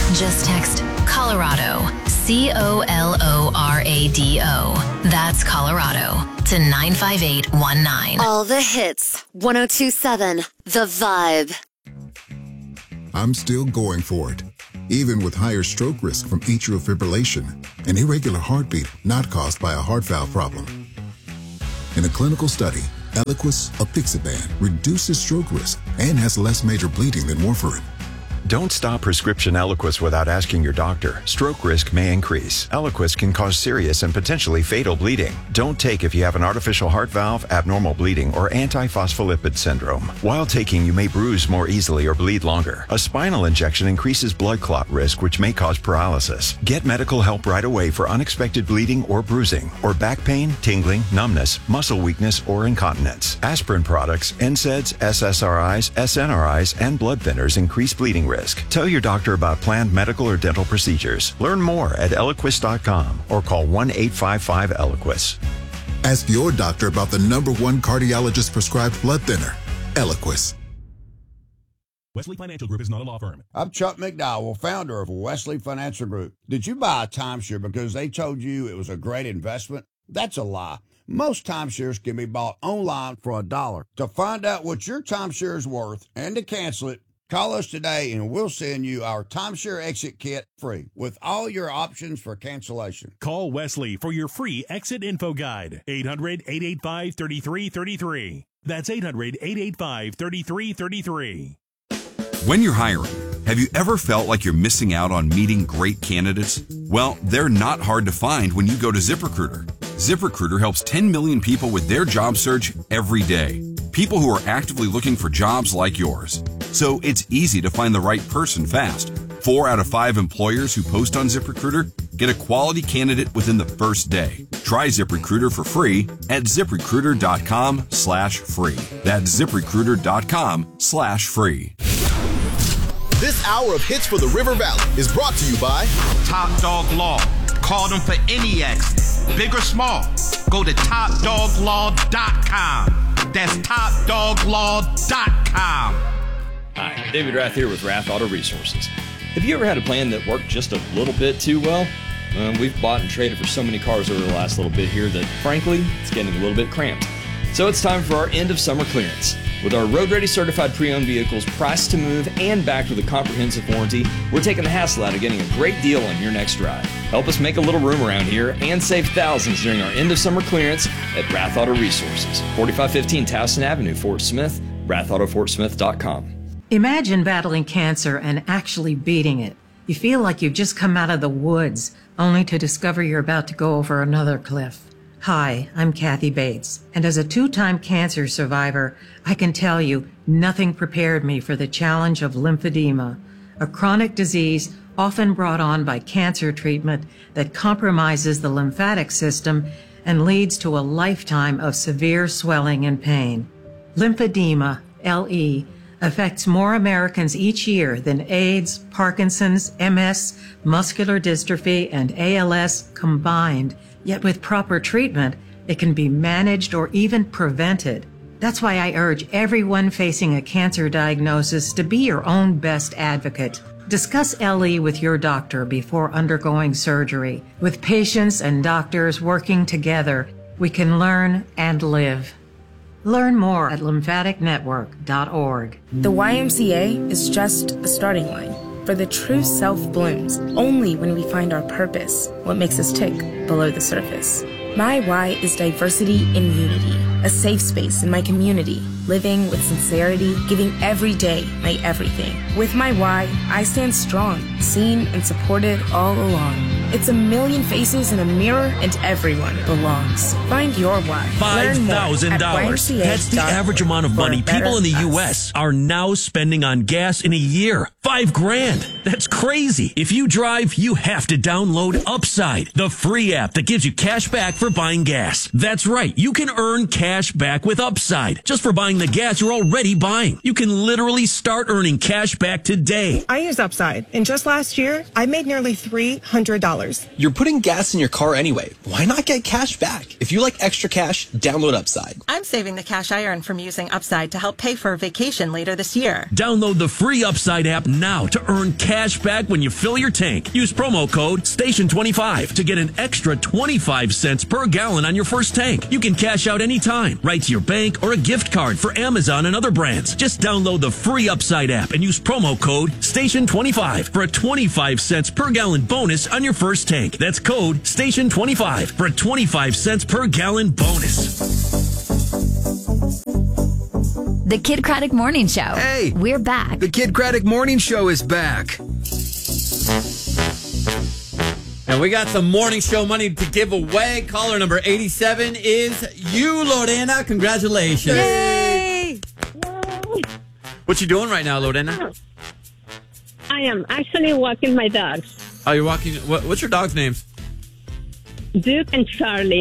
Just text Colorado, COLORADO. That's Colorado to 95819. All the hits. 102.7 The Vibe. I'm still going for it, even with higher stroke risk from atrial fibrillation, an irregular heartbeat not caused by a heart valve problem. In a clinical study, Eliquis apixaban reduces stroke risk and has less major bleeding than warfarin. Don't stop prescription Eliquis without asking your doctor. Stroke risk may increase. Eliquis can cause serious and potentially fatal bleeding. Don't take if you have an artificial heart valve, abnormal bleeding, or antiphospholipid syndrome. While taking, you may bruise more easily or bleed longer. A spinal injection increases blood clot risk, which may cause paralysis. Get medical help right away for unexpected bleeding or bruising, or back pain, tingling, numbness, muscle weakness, or incontinence. Aspirin products, NSAIDs, SSRIs, SNRIs, and blood thinners increase bleeding risk. Tell your doctor about planned medical or dental procedures. Learn more at Eliquis.com or call 1-855-ELIQUIS. Ask your doctor about the #1 cardiologist prescribed blood thinner, Eliquis. Wesley Financial Group is not a law firm. I'm Chuck McDowell, founder of Wesley Financial Group. Did you buy a timeshare because they told you it was a great investment? That's a lie. Most timeshares can be bought online for $1. To find out what your timeshare is worth and to cancel it, call us today and we'll send you our timeshare exit kit free with all your options for cancellation. Call Wesley for your free exit info guide. 800-885-3333. That's 800-885-3333. When you're hiring, have you ever felt like you're missing out on meeting great candidates? Well, they're not hard to find when you go to ZipRecruiter. ZipRecruiter helps 10 million people with their job search every day. People who are actively looking for jobs like yours. So it's easy to find the right person fast. 4 out of 5 employers who post on ZipRecruiter get a quality candidate within the first day. Try ZipRecruiter for free at ZipRecruiter.com/free. That's ZipRecruiter.com/free. This hour of hits for the River Valley is brought to you by Top Dog Law. Call them for any accident, big or small. Go to TopDogLaw.com. That's TopDogLaw.com. Hi, David Rath here with Rath Auto Resources. Have you ever had a plan that worked just a little bit too well? We've bought and traded for so many cars over the last little bit here that, frankly, it's getting a little bit cramped. So it's time for our end of summer clearance. With our road-ready certified pre-owned vehicles priced to move and backed with a comprehensive warranty, we're taking the hassle out of getting a great deal on your next drive. Help us make a little room around here and save thousands during our end of summer clearance at Rath Auto Resources, 4515 Towson Avenue, Fort Smith, RathAutoFortSmith.com. Imagine battling cancer and actually beating it. You feel like you've just come out of the woods, only to discover you're about to go over another cliff. Hi, I'm Kathy Bates, and as a 2-time cancer survivor, I can tell you nothing prepared me for the challenge of lymphedema, a chronic disease often brought on by cancer treatment that compromises the lymphatic system and leads to a lifetime of severe swelling and pain. Lymphedema, LE, affects more Americans each year than AIDS, Parkinson's, MS, muscular dystrophy, and ALS combined. Yet with proper treatment, it can be managed or even prevented. That's why I urge everyone facing a cancer diagnosis to be your own best advocate. Discuss LE with your doctor before undergoing surgery. With patients and doctors working together, we can learn and live. Learn more at lymphaticnetwork.org. The YMCA is just a starting line, for the true self blooms only when we find our purpose, what makes us tick below the surface. My why is diversity in unity, a safe space in my community, living with sincerity, giving every day my everything. With my why, I stand strong, seen and supported all along. It's a million faces in a mirror and everyone belongs. Find your why. $5,000. That's the average amount of money people in the U.S. are now spending on gas in a year. $5,000. That's crazy. If you drive, you have to download Upside, the free app that gives you cash back for buying gas. That's right. You can earn cash back with Upside just for buying the gas you're already buying. You can literally start earning cash back today. I use Upside, and just last year, I made nearly $300 You're putting gas in your car anyway. Why not get cash back? If you like extra cash, download Upside. I'm saving the cash I earn from using Upside to help pay for a vacation later this year. Download the free Upside app now to earn cash back when you fill your tank. Use promo code STATION25 to get an extra 25 cents per gallon on your first tank. You can cash out anytime, right to your bank or a gift card for Amazon and other brands. Just download the free Upside app and use promo code STATION25 for a 25 cents per gallon bonus on your first tank. That's code STATION25 for a 25 cents per gallon bonus. The Kid Craddock Morning Show. Hey! We're back. The Kid Craddock Morning Show is back. And we got some morning show money to give away. Caller number 87 is you, Lorena. Congratulations. Yay! What you doing right now, Lorena? I am actually walking my dogs. Oh, you're walking. What's your dog's names? Duke and Charlie.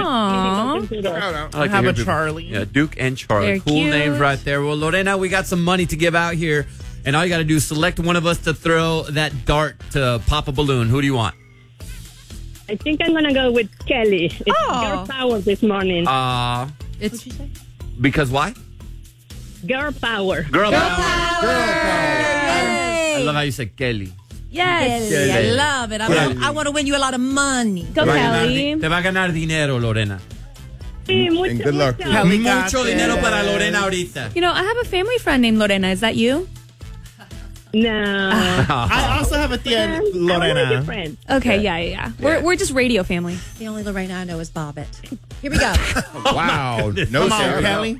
I have a Charlie. Yeah, Duke and Charlie. They're cool cute. names right there. Well, Lorena, we got some money to give out here. And all you got to do is select one of us to throw that dart to pop a balloon. Who do you want? I think I'm going to go with Kelly. It's girl power this morning. It's because why? Girl power. Girl power. I love how you said Kelly. Yes. Kelly. I love it. I want to win you a lot of money. Te va a ganar dinero, Lorena. Sí, mucho, And good luck. mucho. Mucho dinero para Lorena ahorita. You know, I have a family friend named Lorena. Is that you? No. I also have a tia Lorena. Okay, yeah. We're just radio family. The only Lorena I know is Bobbit. Here we go. Wow. No, Come on, Sarah. Kelly.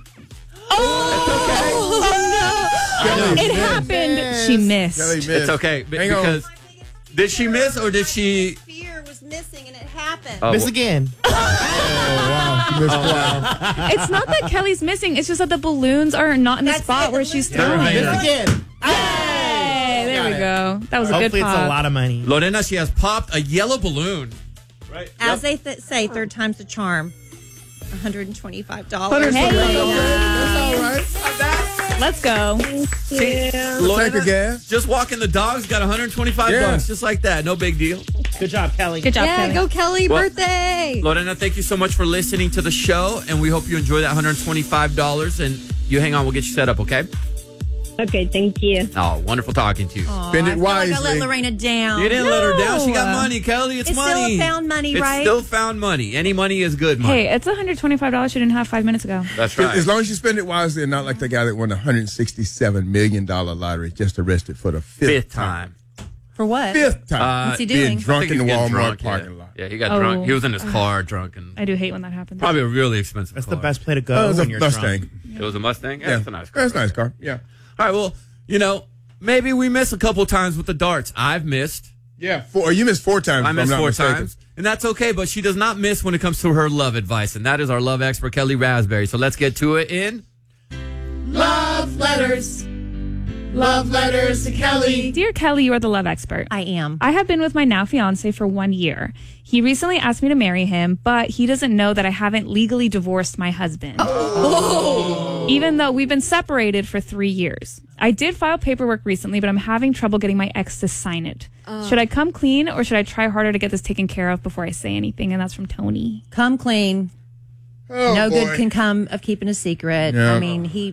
Oh, no. It happened. She missed. It's okay. Because did she miss or did she... Fear was missing and it happened. Miss again. It's not that Kelly's missing. It's just that the balloons are not in the spot where she's throwing. Miss again. Hey, there we go. That was a good Hopefully pop. it's a lot of money. Lorena, she has popped a yellow balloon. Right. As they say, third time's the charm. $125. Hey. That's all right. Let's go. Lorena, just walking the dogs got $125 bucks, just like that. No big deal. Good job, Kelly. Good job, Kelly. Go Kelly, Well, birthday. Lorena, thank you so much for listening to the show, and we hope you enjoy that $125. And you hang on, we'll get you set up, okay? Okay, thank you. Oh, wonderful talking to you. Spend it wisely. I let Lorena down. You didn't let her down. She got money, Kelly. It's money. Still found money, It's right? still found money. Any money is good money. Hey, it's $125 she didn't have 5 minutes ago. That's right. As long as you spend it wisely and not like the guy that won the $167 million lottery just arrested for the fifth time. For what? Fifth time. What's he Being doing? drunk I think in the he's Walmart getting drunk, parking lot. Yeah, he got drunk. He was in his car drunk. And I do hate when that happens. probably a really expensive That's car. the best place to go Oh, it was a when you're Mustang. drunk. It was a Mustang? Yeah, Yeah. that's a nice car. That's a nice car. Yeah. All right, well, you know, maybe we miss a couple times with the darts. I've missed. Yeah. You missed 4 times. I if missed I'm not 4 mistaken. times. And that's okay, but she does not miss when it comes to her love advice. And that is our love expert, Kelly Raspberry. So let's get to it in... Love letters. Love letters to Kelly. Dear Kelly, you are the love expert. I am. I have been with my now fiance for 1 year. He recently asked me to marry him, but he doesn't know that I haven't legally divorced my husband. Even though we've been separated for 3 years. I did file paperwork recently, but I'm having trouble getting my ex to sign it. Should I come clean or should I try harder to get this taken care of before I say anything? And that's from Tony. Come clean. Oh, No boy. good can come of keeping a secret. Yeah. I mean,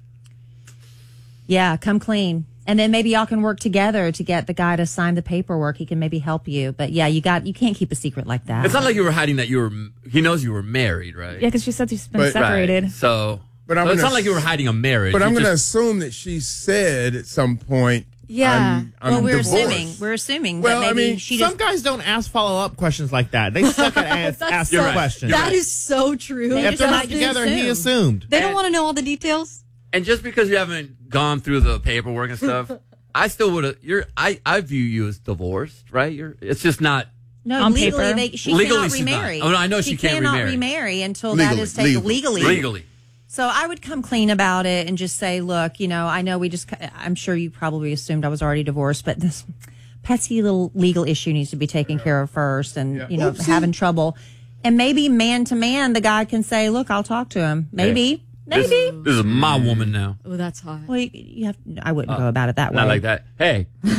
come clean. And then maybe y'all can work together to get the guy to sign the paperwork. He can maybe help you. But yeah, you can't keep a secret like that. It's not like you were hiding that he knows you were married, right? Yeah, because she said she's been But- separated. Right. So But I'm it's gonna not like you were hiding a marriage. But I'm You going to just- assume that she said at some point, Yeah. I'm we're divorced. assuming. We're assuming Well, that I maybe mean, she some just. guys don't ask follow-up questions like that. They suck at asking You're right. questions. That is so true. They If just they're have not to together, he assume. assumed. They don't want to know all the details. And just because you haven't gone through the paperwork and stuff, I still would have. I view you as divorced, right? It's just not. No, On legally, paper. she Legally, cannot she's not. remarry. Oh, no, I know she can't cannot remarry. remarry until that is taken legally. Legally. So I would come clean about it and just say, look, I know I'm sure you probably assumed I was already divorced, but this pesky little legal issue needs to be taken care of first and, Oopsie. having trouble. And maybe man to man, the guy can say, look, I'll talk to him. Maybe. This is my woman now. Oh, that's hot. Well, I wouldn't go about it that way. Not like that. Hey,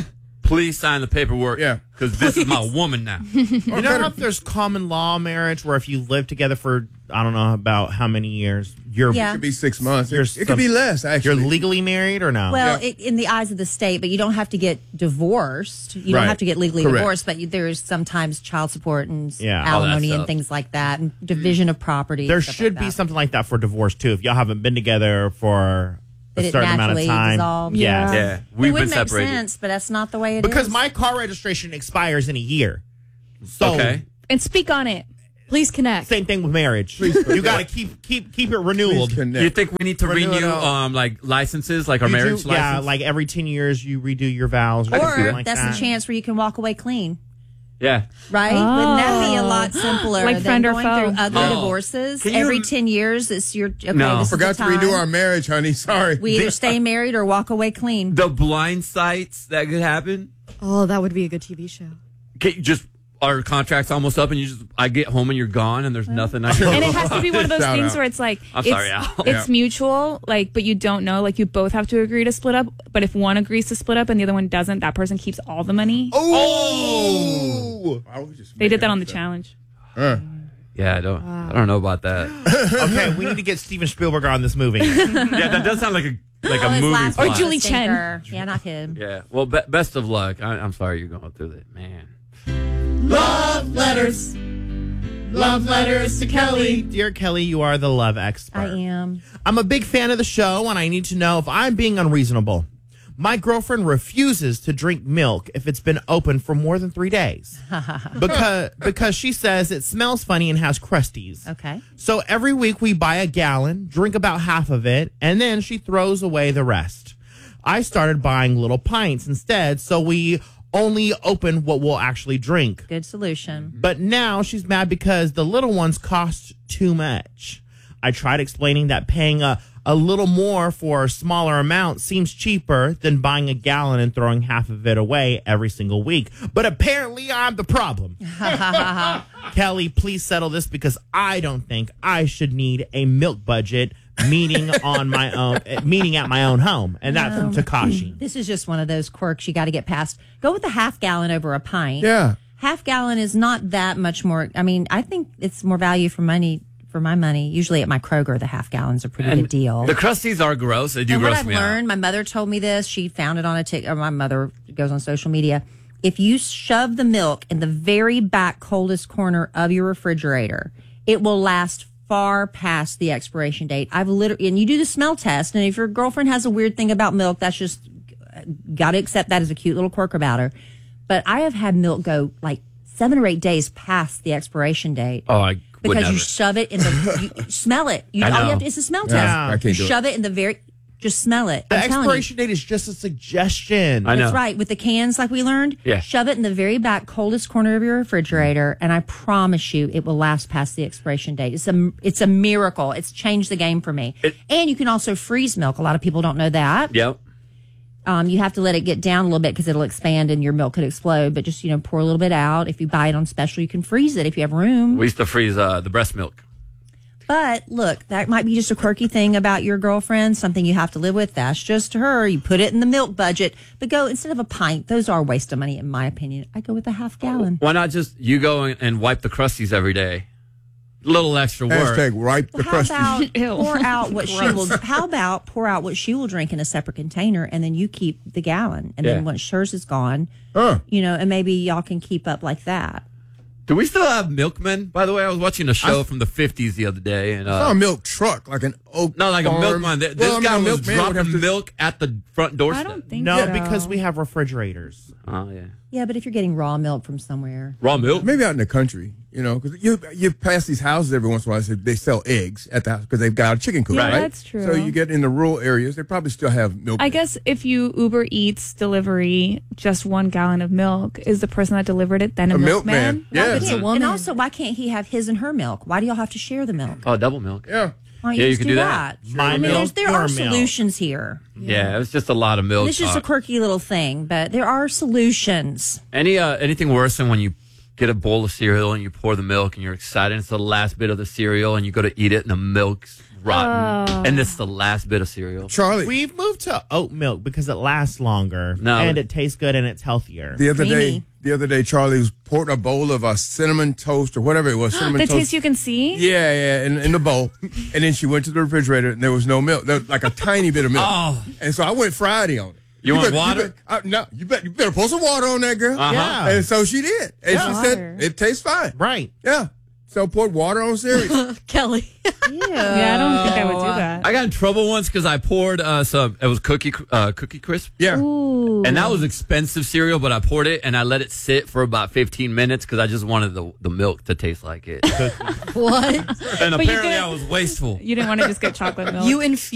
Please sign the paperwork. Yeah. Because this is my woman now. You know if there's common law marriage where if you live together for, I don't know about how many years, it could be 6 months. It could be less, actually. You're legally married or no? Well, in the eyes of the state, but you don't have to get divorced. You don't have to get legally divorced, but there's sometimes child support and alimony and things like that, and division of property. There should be something like that for divorce, too. If y'all haven't been together for a certain amount of time. Dissolved. Yeah. We've been separated. It would make sense, but that's not the way it because is. my car registration expires in a year. So, and speak on it. Please connect. Same thing with marriage. You got to keep it renewed. Do you think we need to renew like licenses, like our marriage license? Yeah, like every 10 years you redo your vows. Or that's the chance where you can walk away clean. Yeah. Right? Wouldn't that be a lot simpler like than going foe. through other divorces? Every 10 years, it's your I forgot to renew our marriage, honey. Sorry. We either stay married or walk away clean. The blind sites that could happen. Oh, that would be a good TV show. Just our contract's almost up, and I get home and you're gone, and there's nothing I can do. And it has to be one of those things where it's like it's mutual, like, but you don't know, like, you both have to agree to split up. But if one agrees to split up and the other one doesn't, that person keeps all the money. Oh, they did that on The Challenge. Yeah, I don't know about that. Okay, we need to get Steven Spielberg on this movie. Yeah, that does sound like a movie. Or Julie Chen. Yeah, not him. Yeah. Well, best of luck. I'm sorry you're going through that, man. Love letters. Love letters to Kelly. Dear Kelly, you are the love expert. I am. I'm a big fan of the show, and I need to know if I'm being unreasonable. My girlfriend refuses to drink milk if it's been open for more than 3 days because she says it smells funny and has crusties. Okay. So every week we buy a gallon, drink about half of it, and then she throws away the rest. I started buying little pints instead, so we only open what we'll actually drink. Good solution. But now she's mad because the little ones cost too much. I tried explaining that paying a little more for a smaller amount seems cheaper than buying a gallon and throwing half of it away every single week. But apparently I'm the problem. Kelly, please settle this because I don't think I should need a milk budget meeting at my own home. And that's from Takashi. This is just one of those quirks you got to get past. Go with a half gallon over a pint. Yeah. Half gallon is not that much more. I mean, I think it's more value for money. For my money, usually at my Kroger, the half gallon's a pretty good deal. The crusties are gross. They do gross me out. What I've learned, my mother told me this. She found it on a TikTok. My mother goes on social media. If you shove the milk in the very back coldest corner of your refrigerator, it will last far past the expiration date. And you do the smell test, and if your girlfriend has a weird thing about milk, that's just got to accept that as a cute little quirk about her. But I have had milk go like 7 or 8 days past the expiration date. Oh, because you shove it in the, you smell it. It's a smell test. You shove it in the just smell it. The expiration date is just a suggestion. I know. That's right. With the cans, like we learned, shove it in the very back coldest corner of your refrigerator, and I promise you it will last past the expiration date. It's a miracle. It's changed the game for me. And you can also freeze milk. A lot of people don't know that. Yep. You have to let it get down a little bit because it'll expand and your milk could explode. But just, pour a little bit out. If you buy it on special, you can freeze it if you have room. We used to freeze the breast milk. But look, that might be just a quirky thing about your girlfriend, something you have to live with. That's just her. You put it in the milk budget. But go, instead of a pint, those are a waste of money, in my opinion. I go with a half gallon. Why not just you go and wipe the crusties every day? A little extra work. Hashtag wipe the crusties. How about pour out what she will drink in a separate container, and then you keep the gallon, and then once hers is gone, and maybe y'all can keep up like that. Do we still have milkmen? By the way, I was watching a show from the 50s the other day, and I saw a milk truck, like an oak. No, like farm. a milkman. This guy was dropping milk at the front doorstep. I don't think No, so. because we have refrigerators. Oh yeah. Yeah, but if you're getting raw milk from somewhere, raw milk, maybe out in the country, because you pass these houses every once in a while. They sell eggs at the house because they've got a chicken coop, right? That's true. So you get in the rural areas, they probably still have milk. I guess if you Uber Eats delivery, just 1 gallon of milk, is the person that delivered it then a milkman? Yeah, it's a woman. And also, why can't he have his and her milk? Why do y'all have to share the milk? Oh, double milk. Yeah. Why don't you can do that. There are solutions here. Yeah, it was just a lot of milk. This is just a quirky little thing, but there are solutions. Anything worse than when you get a bowl of cereal and you pour the milk and you're excited, it's the last bit of the cereal and you go to eat it and the milk's rotten. And it's the last bit of cereal. Charlie, we've moved to oat milk because it lasts longer No. and it tastes good and it's healthier. the other day, Charlie was pouring a bowl of a cinnamon toast or whatever it was. Cinnamon The toast. taste you can see? Yeah, in the bowl. And then she went to the refrigerator and there was no milk. There was like a tiny bit of milk. Oh. And so I went Friday on it. You want water? You better pour some water on that, girl. Uh-huh. Yeah. And so she did. And she said, it tastes fine. Right. Yeah. So poured water on cereal. Kelly. Yeah, I don't think I would do that. I got in trouble once because I poured some. It was Cookie Crisp. Yeah. Ooh. And that was expensive cereal, but I poured it and I let it sit for about 15 minutes because I just wanted the milk to taste like it. What? And But apparently I was wasteful. You didn't want to just get chocolate milk. You infused